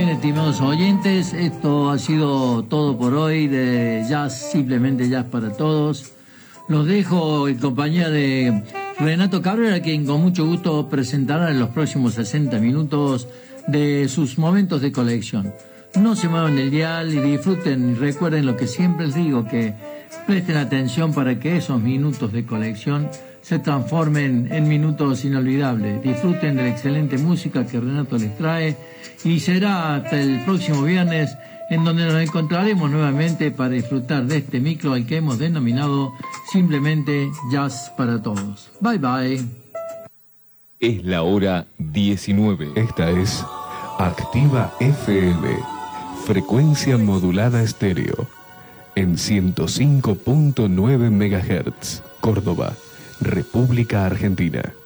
bien, estimados oyentes, esto ha sido todo por hoy de Jazz, simplemente Jazz para Todos. Los dejo en compañía de Renato Cabrera, quien con mucho gusto presentará en los próximos 60 minutos de sus momentos de colección. No se muevan del dial y disfruten, y recuerden lo que siempre les digo, que presten atención para que esos minutos de colección se transformen en minutos inolvidables. Disfruten de la excelente música que Renato les trae y será hasta el próximo viernes, en donde nos encontraremos nuevamente para disfrutar de este micro al que hemos denominado simplemente Jazz para Todos. Bye bye. Es la hora 19. Esta es Activa FM, frecuencia modulada estéreo, en 105.9 MHz, Córdoba, República Argentina.